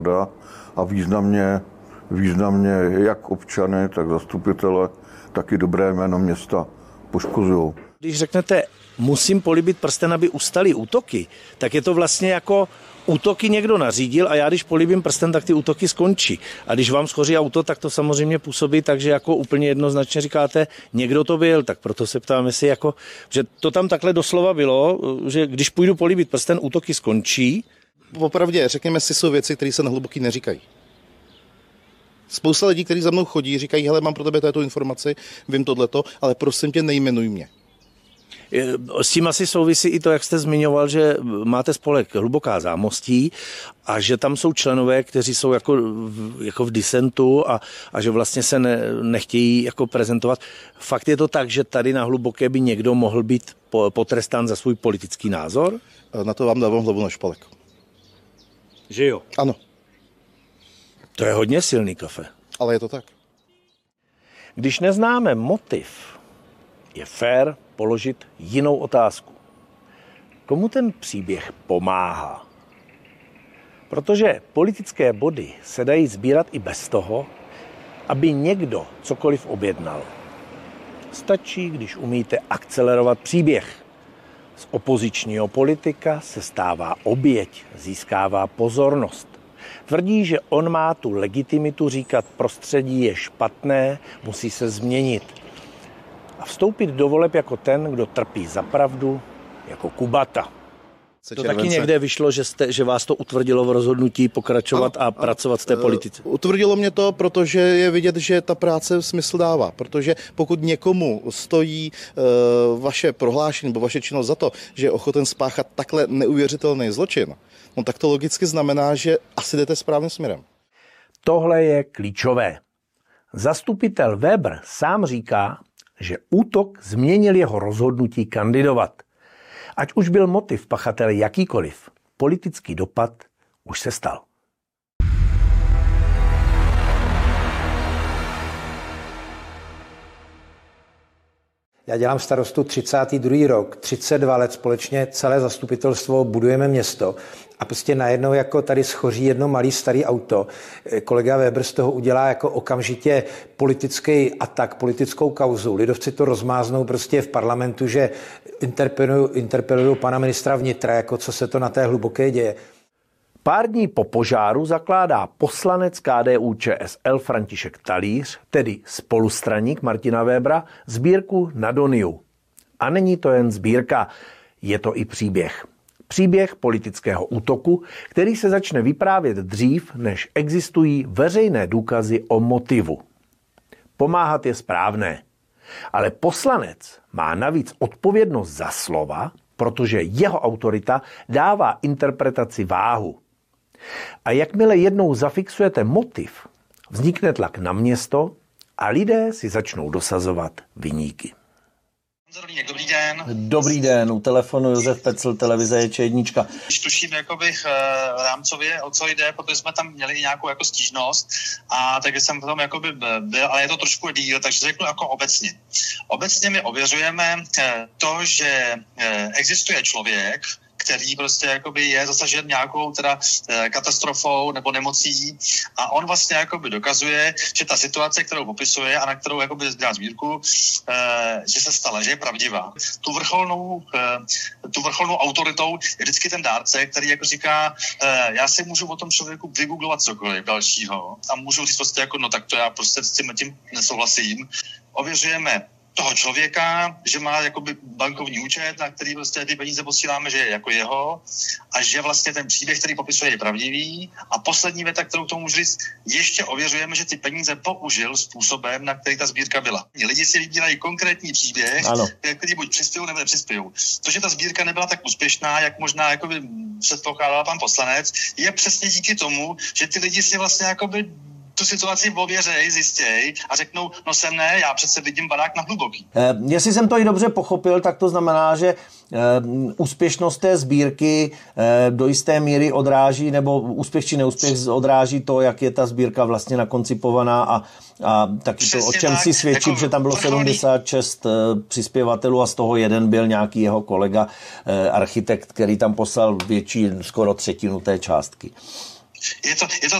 a významně jak občany, tak zastupitele, tak i dobré jméno města poškozují. Když řeknete, musím políbit prsten, aby ustaly útoky, tak je to vlastně jako útoky někdo nařídil a já když políbím prsten, tak ty útoky skončí. A když vám schoří auto, tak to samozřejmě působí, takže jako úplně jednoznačně říkáte, někdo to byl, tak proto se ptám, jestli jako, že to tam takhle doslova bylo, že když půjdu políbit prsten, útoky skončí. Popravdě, řekněme si, jsou věci, které se na hluboký neříkají. Spousta lidí, kteří za mnou chodí, říkají, hele, mám pro tebe této informaci, vím tohleto, ale prosím tě, nejmenuj mě. S tím asi souvisí i to, jak jste zmiňoval, že máte spolek Hluboká Zámostí a že tam jsou členové, kteří jsou jako v disentu a že vlastně se nechtějí jako prezentovat. Fakt je to tak, že tady na Hluboké by někdo mohl být potrestán za svůj politický názor? Na to vám dávám hlavu na špalek. Že jo? Ano. To je hodně silný kafe. Ale je to tak. Když neznáme motiv, je fér položit jinou otázku. Komu ten příběh pomáhá? Protože politické body se dají sbírat i bez toho, aby někdo cokoliv objednal. Stačí, když umíte akcelerovat příběh. Z opozičního politika se stává oběť, získává pozornost. Tvrdí, že on má tu legitimitu říkat, prostředí je špatné, musí se změnit. A vstoupit do voleb jako ten, kdo trpí za pravdu, jako Kubata. To taky někde vyšlo, že vás to utvrdilo v rozhodnutí pokračovat a pracovat v té politice. Utvrdilo mě to, protože je vidět, že ta práce smysl dává. Protože pokud někomu stojí vaše prohlášení nebo vaše činnost za to, že je ochoten spáchat takhle neuvěřitelný zločin, no tak to logicky znamená, že asi jdete správným směrem. Tohle je klíčové. Zastupitel Weber sám říká, že útok změnil jeho rozhodnutí kandidovat. Ať už byl motiv pachatele jakýkoliv, politický dopad už se stal. Já dělám starostu 32. rok, 32 let společně celé zastupitelstvo, budujeme město a prostě najednou jako tady schoří jedno malý starý auto. Kolega Weber z toho udělá jako okamžitě politický atak, politickou kauzu. Lidovci to rozmáznou prostě v parlamentu, že interpelují pana ministra vnitra, jako co se to na té Hluboké děje. Pár dní po požáru zakládá poslanec KDU-ČSL František Talíř, tedy spolustraník Martina Webera, sbírku Na Doniu. A není to jen sbírka, je to i příběh. Příběh politického útoku, který se začne vyprávět dřív, než existují veřejné důkazy o motivu. Pomáhat je správné, ale poslanec má navíc odpovědnost za slova, protože jeho autorita dává interpretaci váhu. A jakmile jednou zafixujete motiv, vznikne tlak na město a lidé si začnou dosazovat viníky. Dobrý den. Dobrý den, u telefonu Josef Pecl, televize Č1. Když tuším rámcově, o co jde, protože jsme tam měli i nějakou jako stížnost a takže jsem potom byl, ale je to trošku díl, takže řeknu jako obecně. Obecně my ověřujeme to, že existuje člověk, který prostě je zasažen nějakou teda katastrofou nebo nemocí a on vlastně dokazuje, že ta situace, kterou popisuje a na kterou dělá sbírku, že se stala, že je pravdivá. Tu vrcholnou autoritou je vždycky ten dárce, který říká, já si můžu o tom člověku vygooglovat cokoliv dalšího a můžu říct prostě no tak to já prostě s tím nesouhlasím. Ověřujeme toho člověka, že má bankovní účet, na který prostě ty peníze posíláme, že je jako jeho a že vlastně ten příběh, který popisuje, je pravdivý. A poslední věta, kterou k tomu můžu říct, ještě ověřujeme, že ty peníze použil způsobem, na který ta sbírka byla. Lidi si vybírají konkrétní příběh, který buď přispějou nebo nepřispějou. To, že ta sbírka nebyla tak úspěšná, jak možná předpokládal pan poslanec, je přesně díky tomu, že ty lidi si vlastně tu situaci ověřej, zjistěj a řeknou, no jsem ne, já přece vidím barák na Hluboký. Jestli jsem to i dobře pochopil, tak to znamená, že úspěšnost té sbírky do jisté míry odráží, nebo úspěch či neúspěch odráží to, jak je ta sbírka vlastně nakoncipovaná a taky to, o čem si svědčí, že tam bylo 76 přispěvatelů a z toho jeden byl nějaký jeho kolega, architekt, který tam poslal skoro třetinu té částky. Je to